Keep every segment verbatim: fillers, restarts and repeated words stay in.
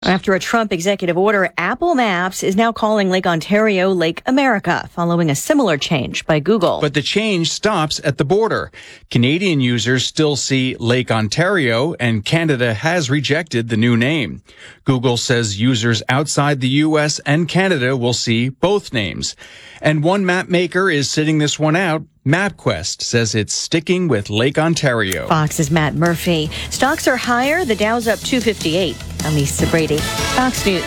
After a Trump executive order, Apple Maps is now calling Lake Ontario Lake America, following a similar change by Google. But the change stops at the border. Canadian users still see Lake Ontario, and Canada has rejected the new name. Google says users outside the U S and Canada will see both names. And one map maker is sitting this one out. MapQuest says it's sticking with Lake Ontario. Fox's Matt Murphy. Stocks are higher. The Dow's up two fifty-eight. I'm Lisa Brady, Fox News.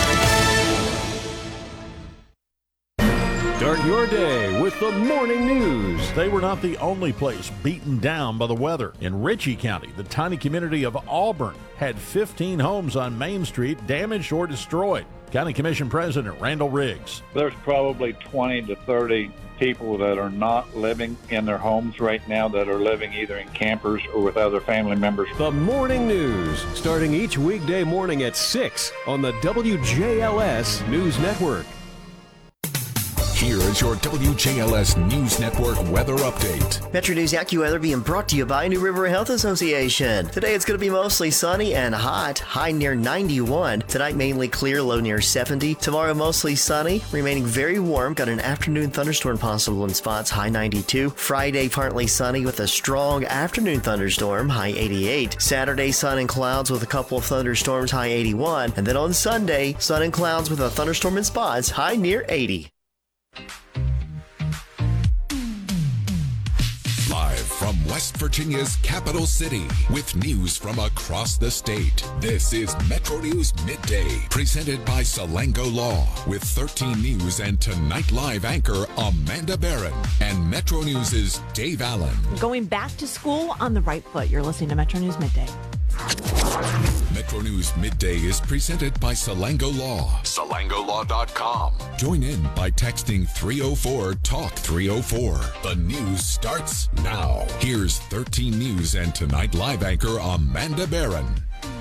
Start your day with the morning news. They were not the only place beaten down by the weather. In Ritchie County, the tiny community of Auburn had fifteen homes on Main Street damaged or destroyed. County Commission President Randall Riggs. There's probably twenty to thirty people that are not living in their homes right now, that are living either in campers or with other family members. The morning news, starting each weekday morning at six on the W J L S News Network. Here is your W J L S News Network weather update. Metro News AccuWeather being brought to you by New River Health Association. Today it's going to be mostly sunny and hot, high near ninety-one. Tonight mainly clear, low near seventy. Tomorrow mostly sunny, remaining very warm. Got an afternoon thunderstorm possible in spots, high ninety-two. Friday partly sunny with a strong afternoon thunderstorm, high eighty-eight. Saturday sun and clouds with a couple of thunderstorms, high eighty-one. And then on Sunday, sun and clouds with a thunderstorm in spots, high near eighty. Live from West Virginia's capital city with news from across the state. This is Metro News Midday, presented by Salango Law, with thirteen News and Tonight Live anchor Amanda Barron and Metro News' Dave Allen. Going back to school on the right foot. You're listening to Metro News Midday. Metro News Midday is presented by Salango Law. Salango Law dot com. Join in by texting three oh four talk three oh four. The news starts now. Here's thirteen News and Tonight Live anchor Amanda Barron.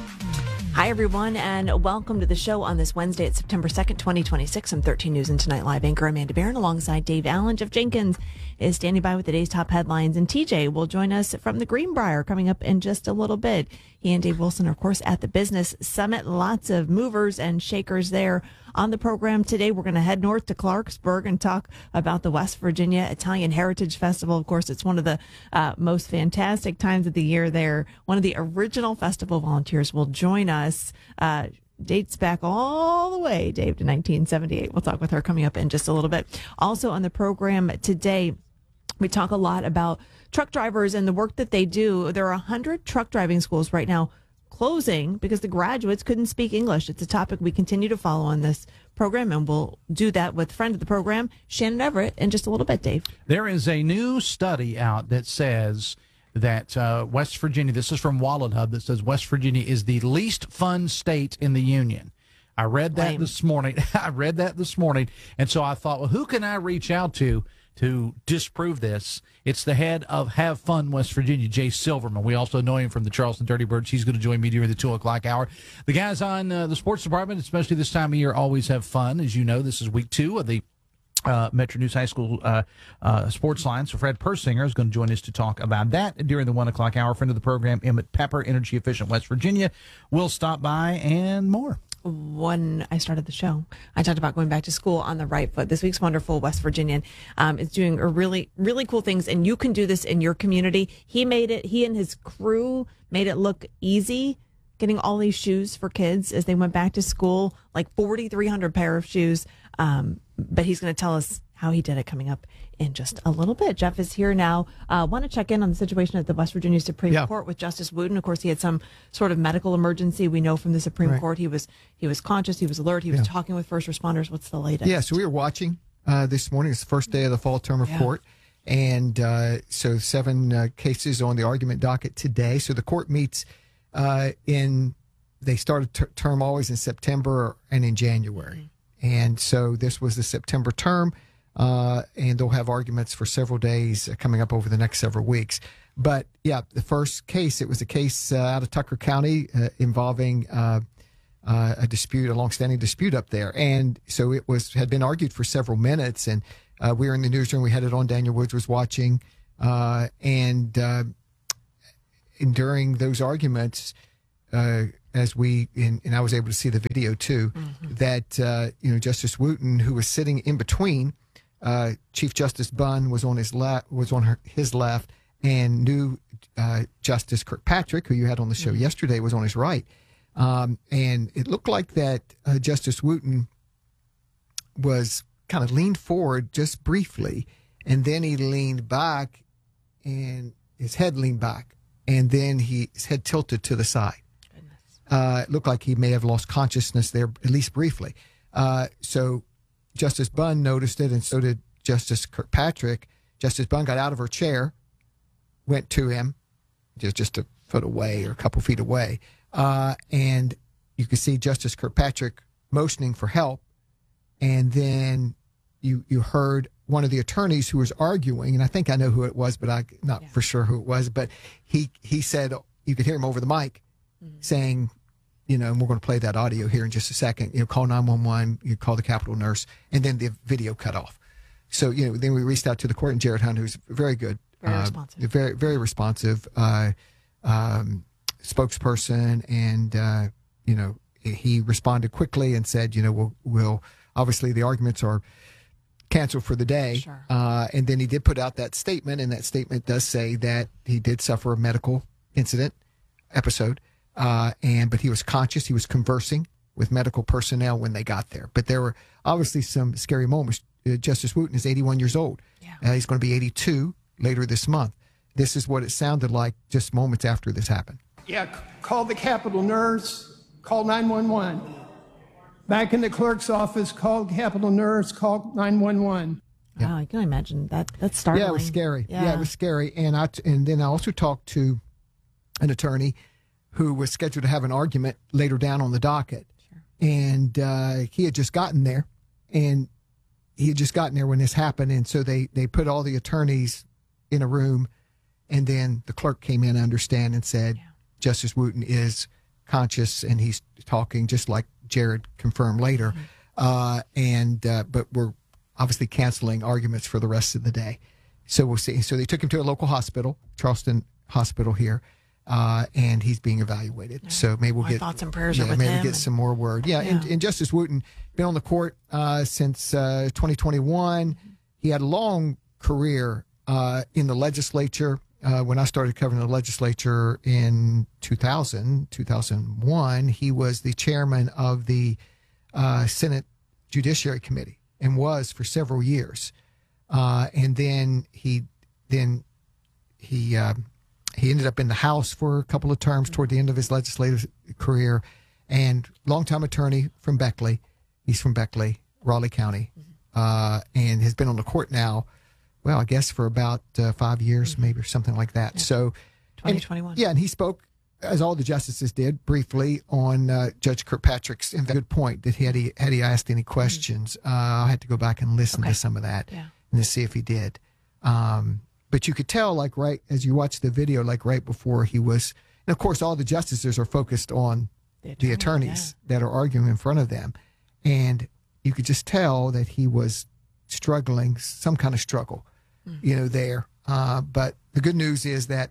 Hi, everyone, and welcome to the show on this Wednesday. It's September second, twenty twenty-six. I'm thirteen News and Tonight Live anchor Amanda Barron alongside Dave Allen. Jeff Jenkins is standing by with the day's top headlines, and T J will join us from the Greenbrier coming up in just a little bit. He and Dave Wilson are, of course, at the Business Summit. Lots of movers and shakers there. On the program today, we're going to head north to Clarksburg and talk about the West Virginia Italian Heritage Festival. Of course, it's one of the uh, most fantastic times of the year there. One of the original festival volunteers will join us. Uh, dates back all the way, Dave, to nineteen seventy-eight. We'll talk with her coming up in just a little bit. Also on the program today, we talk a lot about truck drivers and the work that they do. There are one hundred truck driving schools right now closing because the graduates couldn't speak English. It's a topic we continue to follow on this program, and we'll do that with friend of the program, Shannon Everett, in just a little bit, Dave. There is a new study out that says that uh, West Virginia, this is from Wallet Hub, that says West Virginia is the least fun state in the union. I read that Lame. this morning. I read that this morning, and so I thought, well, who can I reach out to to disprove this? It's the head of Have Fun West Virginia, Jay Silverman. We also know him from the Charleston Dirty Birds. He's going to join me during the two o'clock hour. The guys on uh, the sports department, especially this time of year, always have fun. As you know, this is week two of the uh, Metro News High School uh, uh, sports line. So Fred Persinger is going to join us to talk about that during the one o'clock hour. Friend of the program, Emmett Pepper, Energy Efficient West Virginia, will stop by and more. When I started the show, I talked about going back to school on the right foot. This week's wonderful West Virginian um, is doing a really, really cool things, and you can do this in your community. He made it, he and his crew made it look easy, getting all these shoes for kids as they went back to school, like forty-three hundred pair of shoes. Um, but he's going to tell us how he did it coming up in just a little bit. Jeff is here now. I uh, want to check in on the situation at the West Virginia Supreme yeah. Court with Justice Wooten. Of course, he had some sort of medical emergency. We know from the Supreme right. Court he was he was conscious, he was alert, he was yeah. talking with first responders. What's the latest? Yeah, so we were watching uh, this morning. It's the first day of the fall term of yeah. court. And uh, so seven uh, cases on the argument docket today. So the court meets uh, in, they started ter- term always in September and in January. Mm-hmm. And so this was the September term. Uh, and they'll have arguments for several days uh, coming up over the next several weeks. But, yeah, the first case, it was a case uh, out of Tucker County uh, involving uh, uh, a dispute, a longstanding dispute up there. And so it was had been argued for several minutes. And uh, we were in the newsroom. We had it on. Daniel Woods was watching. Uh, and, uh, and during those arguments, uh, as we, and, and I was able to see the video too, mm-hmm. that, uh, you know, Justice Wooten, who was sitting in between, uh, Chief Justice Bunn was on his left, was on her, his left, and new uh, Justice Kirkpatrick, who you had on the show mm-hmm. yesterday, was on his right. Um, and it looked like that uh, Justice Wooten was kind of leaned forward just briefly, and then he leaned back, and his head leaned back, and then he, his head tilted to the side. Uh, it looked like he may have lost consciousness there, at least briefly. Uh, so Justice Bunn noticed it, and so did Justice Kirkpatrick. Justice Bunn got out of her chair, went to him, just, just a foot away or a couple feet away, uh, and you could see Justice Kirkpatrick motioning for help, and then you you heard one of the attorneys who was arguing, and I think I know who it was, but I'm not yeah. for sure who it was, but he, he said, you could hear him over the mic mm-hmm. saying, you know, and we're going to play that audio here in just a second, you know, call nine one one, you call the Capitol nurse, and then the video cut off. So, you know, then we reached out to the court, and Jared Hunt, who's very good. Very uh, responsive. Very, very responsive uh, um, spokesperson, and, uh, you know, he responded quickly and said, you know, we'll, we'll obviously the arguments are canceled for the day. Sure. Uh, and then he did put out that statement, and that statement does say that he did suffer a medical incident episode. Uh, and but he was conscious. He was conversing with medical personnel when they got there. But there were obviously some scary moments. Uh, Justice Wooten is eighty-one years old. Yeah. Uh, he's going to be eighty-two later this month. This is what it sounded like just moments after this happened. Yeah, c- call the Capitol nurse, call nine one one. Back in the clerk's office, call Capitol nurse, call nine one one. Yeah. Wow, I can imagine that. That's startling. Yeah, it was scary. Yeah, yeah it was scary. And I t- and then I also talked to an attorney who was scheduled to have an argument later down on the docket. Sure. And uh, he had just gotten there, and he had just gotten there when this happened. And so they, they put all the attorneys in a room, and then the clerk came in, I understand, and said, yeah. Justice Wooten is conscious, and he's talking just like Jared confirmed later. Mm-hmm. Uh, and uh, but we're obviously canceling arguments for the rest of the day. So we'll see. So they took him to a local hospital, Charleston Hospital here. Uh, and he's being evaluated. Yeah. So maybe we'll Our get thoughts and prayers yeah, are with maybe him. We'll get some more word. Yeah, yeah. And, and Justice Wooten been on the court uh, since uh, twenty twenty-one. He had a long career uh, in the legislature. Uh, when I started covering the legislature in two thousand, two thousand one, he was the chairman of the uh, Senate Judiciary Committee and was for several years. Uh, and then he then he. Uh, He ended up in the House for a couple of terms toward the end of his legislative career, and longtime attorney from Beckley. He's from Beckley, Raleigh County, uh, and has been on the court now, well, I guess for about uh, five years, mm-hmm. maybe, or something like that. Yeah. So, twenty twenty-one. And, yeah, and he spoke, as all the justices did, briefly on uh, Judge Kirkpatrick's and good point that had he, had he asked any questions. Mm-hmm. uh, I had to go back and listen okay. to some of that yeah. and to see if he did. Um But you could tell, like, right as you watch the video, like right before he was, and of course, all the justices are focused on the, attorney, the attorneys yeah. that are arguing in front of them. And you could just tell that he was struggling, some kind of struggle, mm-hmm. you know, there. Uh, but the good news is that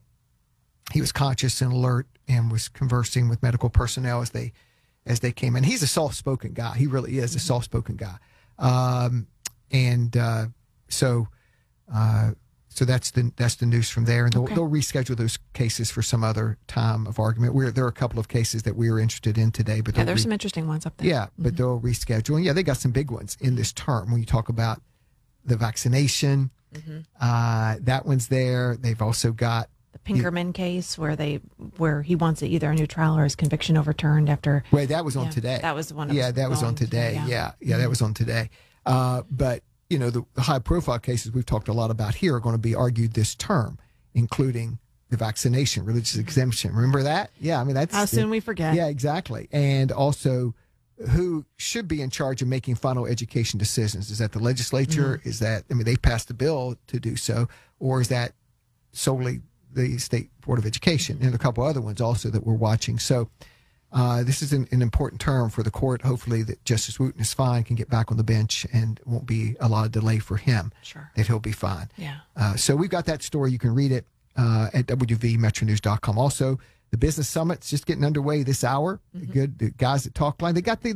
he was conscious and alert and was conversing with medical personnel as they, as they came in. He's a soft-spoken guy. He really is mm-hmm. a soft-spoken guy. Um, and uh, so, uh, So that's the that's the news from there, and they'll, okay. they'll reschedule those cases for some other time of argument. We're, there are a couple of cases that we were interested in today, but yeah, there's re- some interesting ones up there. Yeah, but mm-hmm. they'll reschedule. And yeah, they got some big ones in this term. When you talk about the vaccination, mm-hmm. uh, that one's there. They've also got the Pinkerman you, case where they where he wants either a new trial or his conviction overturned after. Wait, that was on yeah, today. That was one. Yeah, that was on today. today. Yeah, yeah, yeah that was on today. Uh, but. You know, the, the high-profile cases we've talked a lot about here are going to be argued this term, including the vaccination, religious exemption. Remember that? Yeah, I mean, that's... How soon we forget. Yeah, exactly. And also, who should be in charge of making final education decisions? Is that the legislature? Mm-hmm. Is that, I mean, they passed the bill to do so, or is that solely the State Board of Education? Mm-hmm. And a couple other ones also that we're watching. So... Uh, this is an, an important term for the court. Hopefully that Justice Wooten is fine, can get back on the bench, and it won't be a lot of delay for him. Sure. That he'll be fine. Yeah. Uh, so we've got that story. You can read it uh, at w v metro news dot com. Also, The business summit's just getting underway this hour. Mm-hmm. Good the guys at Talkline. They got the